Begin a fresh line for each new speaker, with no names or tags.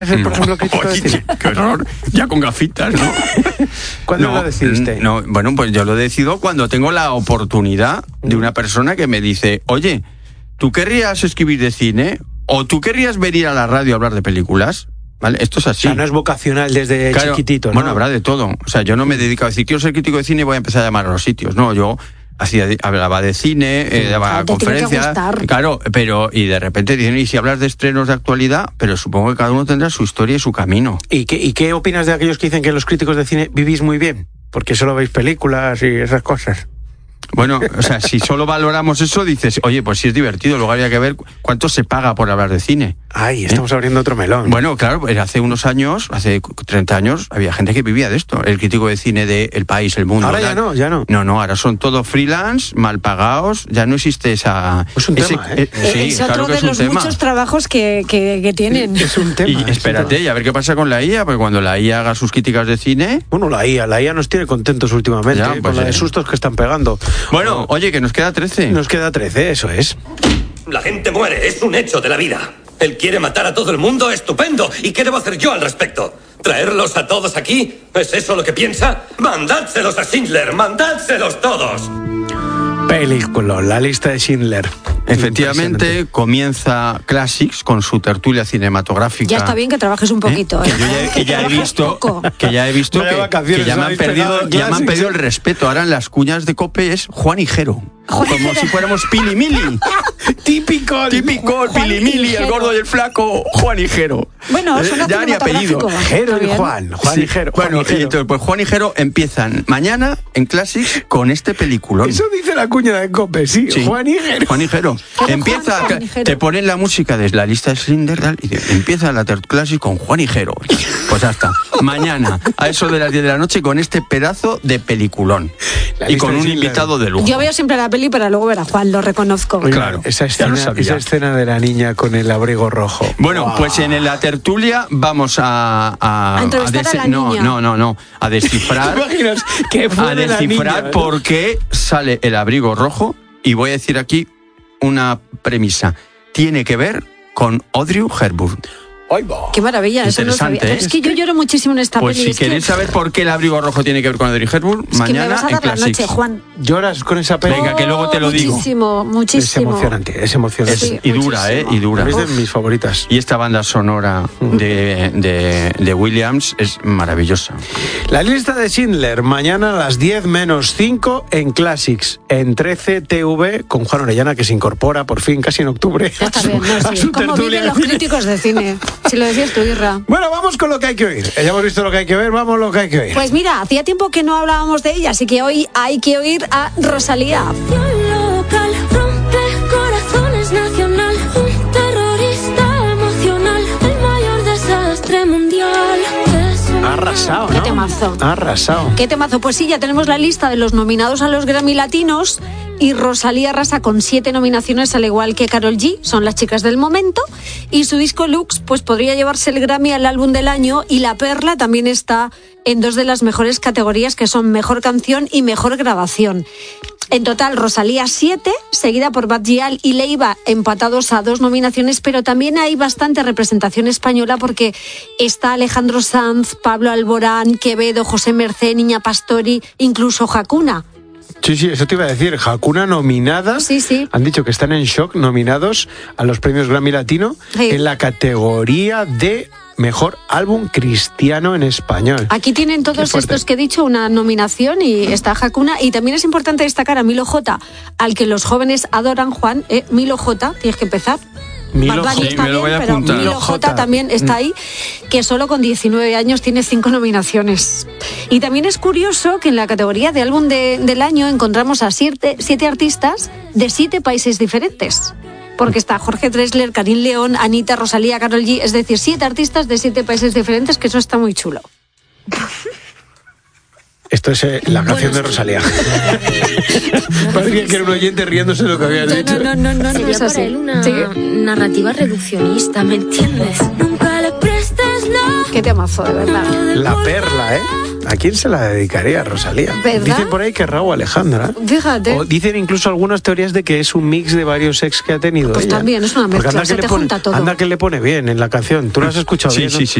por ejemplo, crítico de cine?
¡Qué horror! Ya con gafitas, ¿no?
¿Cuándo lo decidiste?
No, bueno, pues yo lo decido cuando tengo la oportunidad de una persona que me dice, oye, ¿tú querrías escribir de cine? ¿O tú querrías venir a la radio a hablar de películas? ¿Vale? Esto es así.
O sea, no es vocacional desde chiquitito, ¿no?
Bueno, habrá de todo. O sea, yo no me dedico a decir, quiero ser crítico de cine y voy a empezar a llamar a los sitios. No, yo hablaba de cine, daba conferencias. Claro, y de repente dicen, y si hablas de estrenos de actualidad, pero supongo que cada uno tendrá su historia y su camino.
¿Y qué opinas de aquellos que dicen que los críticos de cine vivís muy bien? Porque solo veis películas y esas cosas.
Bueno, o sea, si solo valoramos eso, dices, oye, pues sí es divertido, luego habría que ver cuánto se paga por hablar de cine.
Ay, estamos abriendo otro melón.
Bueno, claro, hace unos años, hace 30 años, había gente que vivía de esto, el crítico de cine de El País, El Mundo.
Ahora ya no.
No, ahora son todos freelance, mal pagados, ya no existe esa...
Es un tema, ¿eh?
Sí,
es
claro
otro
que
de
es un
los
tema.
muchos trabajos que tienen.
Es un tema.
Y espérate, y a ver qué pasa con la IA, porque cuando la IA haga sus críticas de cine...
Bueno, la IA nos tiene contentos últimamente,
Ya, pues
con la de sustos que están pegando.
Bueno, oye, que nos queda 13.
Nos queda 13, eso es.
La gente muere, es un hecho de la vida. Él quiere matar a todo el mundo, estupendo. ¿Y qué debo hacer yo al respecto? ¿Traerlos a todos aquí? ¿Es eso lo que piensa? ¡Mandádselos a Schindler! ¡Mandádselos todos!
Película, La lista de Schindler.
Efectivamente, comienza Classics con su tertulia cinematográfica.
Ya está bien que trabajes un poquito.
Que ya he visto que ya me han perdido el respeto. Ahora en las cuñas de COPE es Juan Higuero. Como si fuéramos Pili Mili.
Típico,
el Pili Mili, el gordo y el flaco, Juan Higuero.
Bueno, suena
ya ni apellido.
Higuero y Juan Higuero.
Bueno, entonces, pues Juan Higuero empiezan mañana en Classics con este peliculón.
Eso dice la cuña de COPE, sí. Juan Higuero.
Empieza, te ponen la música de La lista de Schindler y empieza la Classics con Juan Higuero. Pues hasta mañana, a eso de las 10 de la noche, con este pedazo de peliculón. Y con un invitado de lujo.
Yo veo siempre la peli para luego ver a Juan, lo reconozco.
Claro,
esa escena de la niña con el abrigo rojo.
Bueno, pues en la tertulia vamos a
entrevistar a la niña.
No, a descifrar.
¿Te imaginas qué fue
a
de la
descifrar
niña?
por qué sale el abrigo rojo, y voy a decir aquí una premisa. Tiene que ver con Audrey Hepburn.
Qué maravilla, eso no sabía.
Interesante, ¿eh?
Es que yo lloro muchísimo en esta
Pues
peli.
si queréis saber por qué el abrigo rojo tiene que ver con Audrey Hepburn,
es que me
mañana
vas a
en
dar la
Classics.
noche, Juan.
¿Lloras con esa peli?
Venga, que luego te lo digo.
Muchísimo.
Es emocionante.
Sí,
Y dura,
muchísimo.
y dura.
Es de mis favoritas.
Y esta banda sonora de Williams es maravillosa.
La lista de Schindler, mañana a las 10 menos 5 en Classics, en 13 TV, con Juan Orellana, que se incorpora por fin, casi en octubre.
Ya está bien, ¿no? Sí. ¿Cómo viven los críticos de cine? Si lo decías tú, Irra.
Bueno, vamos con lo que hay que oír. Ya hemos visto lo que hay que ver, vamos lo que hay que oír.
Pues mira, hacía tiempo que no hablábamos de ella, así que hoy hay que oír a Rosalía.
Local, rompe corazones nacional, un terrorista emocional, el mayor desastre mundial.
Ha arrasado, ¿no?
Qué temazo.
Ha arrasado.
¿Qué temazo? Pues sí, ya tenemos la lista de los nominados a los Grammy Latinos y Rosalía arrasa con 7 nominaciones, al igual que Karol G, son las chicas del momento, y su disco Lux pues podría llevarse el Grammy al álbum del año, y La Perla también está en 2 de las mejores categorías, que son Mejor Canción y Mejor Grabación. En total, Rosalía 7, seguida por Bad Gyal y Leiva, empatados a 2 nominaciones, pero también hay bastante representación española porque está Alejandro Sanz, Pablo Alborán, Quevedo, José Mercé, Niña Pastori, incluso Hakuna.
Sí, eso te iba a decir. Hakuna nominada.
Sí.
Han dicho que están en shock, nominados a los premios Grammy Latino en la categoría de Mejor Álbum Cristiano en Español.
Aquí tienen todos estos que he dicho una nominación, y está Hakuna. Y también es importante destacar a Milo J, al que los jóvenes adoran, Juan. Milo J, tienes que empezar.
Milo
Bad Bunny está bien, pero Milo J también está ahí, que solo con 19 años tiene 5 nominaciones. Y también es curioso que en la categoría de álbum del año encontramos a 7 artistas de 7 países diferentes. Porque está Jorge Drexler, Karim León, Anita, Rosalía, Karol G, es decir, 7 artistas de 7 países diferentes, que eso está muy chulo.
Esto es la canción de Rosalía. Parecía que era un oyente riéndose de lo que había dicho.
No
Sería
es así.
para él una
¿Sí?
narrativa reduccionista, ¿me entiendes? Nunca le prestes la...
Qué temazo, de verdad.
La Perla, ¿eh? ¿A quién se la dedicaría, Rosalía?
¿Verdad?
Dicen por ahí que Raúl Alejandra.
Fíjate.
O dicen incluso algunas teorías de que es un mix de varios ex que ha tenido
Pues
ella.
también es una mezcla,
Porque
se te junta todo.
Anda que le pone bien en la canción. ¿Tú lo has escuchado bien?
Sí,
¿no?
sí.